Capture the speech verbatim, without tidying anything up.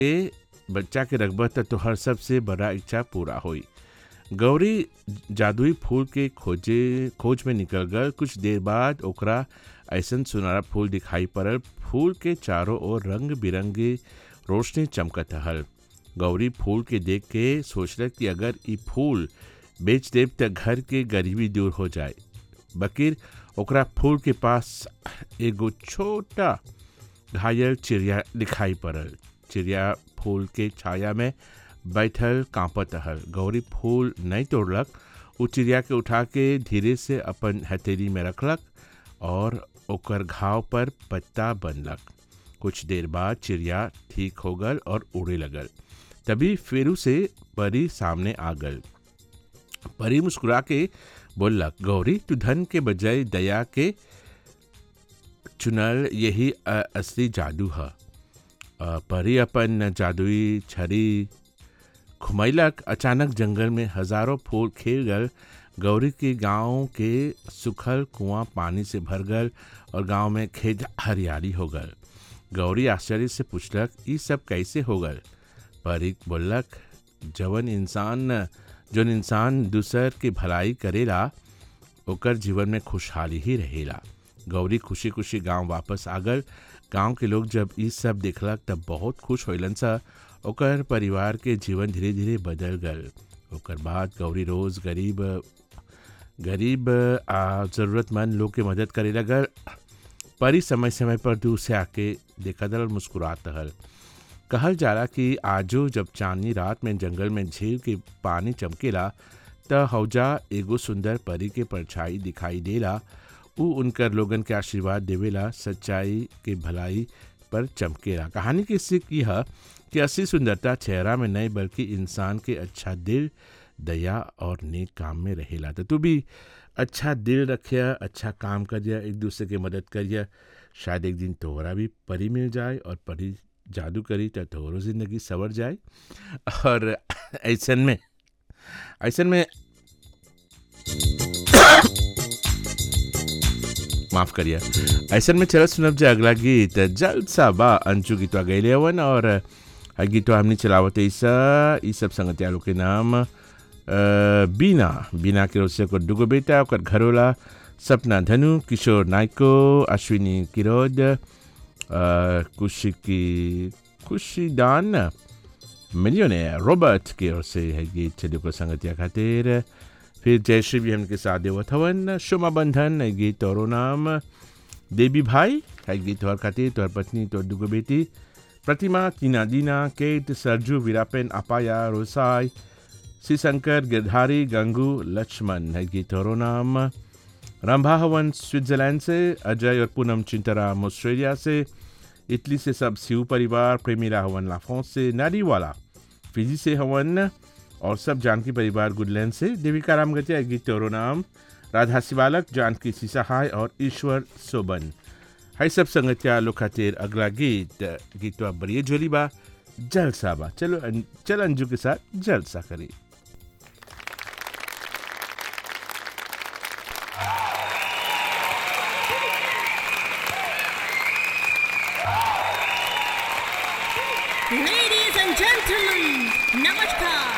ए बच्चा के रखबह त तोहर सबसे बड़ा इच्छा पूरा होई। गौरी जादुई फूल के खोजे खोज में निकल गल। कुछ देर बाद ओकरा ऐसन सुनहरा फूल दिखाई पड़ल। फूल के चारों ओर रंग बिरंगे रोशनी चमकत हल। गौरी फूल के देख के सोचलक कि अगर ई फूल बेच देव त घर के गरीबी दूर हो जाए। बकिर ओकरा फूल के पास एगो छोटा घायल चिड़िया दिखाई पड़ल। चिड़िया फूल के छाया में बैठल कांपत हल। गौरी फूल नहीं तोड़लक, उ चिड़िया के उठा के धीरे से अपन हथेली में रखलक और ओकर घाव पर पत्ता बनलक। कुछ देर बाद चिड़िया ठीक हो गल और उड़े लगल। तभी फेरू से परी सामने आ गल। परी मुस्कुरा के बोललक, गौरी तू धन के बजाय दया के चुनल, यही अ- असली जादू है। परी अपन जादुई छड़ी घुमैलक। अचानक जंगल में हजारों फूल खिल गल। गौरी के गांव के सूखल कुआं पानी से भर गल और गांव में खेत हरियाली हो गल। गौरी आश्चर्य से पूछलक, ई सब कैसे हो गल? परी बोललक, जवन इंसान जौन इंसान दूसर के भलाई करेला ओकर जीवन में खुशहाली ही रहेला। गौरी खुशी खुशी गांव वापस आ गल। गांव के लोग जब ई सब देखलक तब बहुत खुश होइलन सा। ओकर परिवार के जीवन धीरे धीरे बदल गल। ओकर बाद गौरी रोज गरीब गरीब आ ज़रूरतमंद लोग के मदद करे लगल। परी समय समय पर दूर से आके देखत हल और मुस्कुरात हल। कहल जाला कि आजो जब चांदनी रात में जंगल में झील के पानी चमकेला त हौजा एगो सुंदर परी के परछाई दिखाई देला। उ उनकर लोगन के आशीर्वाद देवेला, सच्चाई के भलाई पर चमकेला। कहानी की सीख यह कि असली सुंदरता चेहरा में नहीं बल्कि इंसान के अच्छा दिल, दया और नेक काम में रहेला। तो तू भी अच्छा दिल रखिया, अच्छा काम करिया, एक दूसरे की मदद करिया। शायद एक दिन तोहरा भी परी मिल जाए और परी जादू करी तो तोहरो जिंदगी सवर जाए। और ऐसन में ऐसन में माफ करिए ऐसन में चल सुनब जे अगला गीत जलसा बा अंशु गीतवा गैले हवन। और आ गीतवा हमने चलावत ऐसा ई सब संगतिया लोग के नाम अ, बीना बीना के रोसे को दुगो बेटा, ओकर घरोला सपना धनु, किशोर नायको, अश्विनी किरोद, खुशी खुशीदान मिलियनेयर रॉबर्ट की ओर से है गीत चलियो को संगतिया खातिर। फिर जयश्री भी हमके साथ देवत हवन। शोमा बंधन है गीत तोरो नाम। देवी भाई है गीत तोहर खातिर, तोहर पत्नी, तोहर दुगो बेटी प्रतिमा, कीना दीना, केट, सरजू, वीरापेन, अपाया, रोसाई, श्रीशंकर, गिरधारी, गंगू, लक्ष्मण है गीत तोरो नाम। रंभा हवन स्विट्जरलैंड से, अजय और पूनम चिंतराम ऑस्ट्रेलिया से, इटली से सब शिव परिवार, प्रेमीला हवन लाफों से, नारीवाला फिजी से हवन और सब जानकी परिवार गुडलैंड से। देविका राम गतिया गीत तोरो नाम। राधा शिवालक, जानकी सिसहाय और ईश्वर सोबन है सब संगतिया लोग खातिर। अगला गीत गीतवा बड़िए जोली बा, जलसा बा। चलो अन, चल अंजू के साथ जलसा करी। Ladies and gentlemen, namaskar.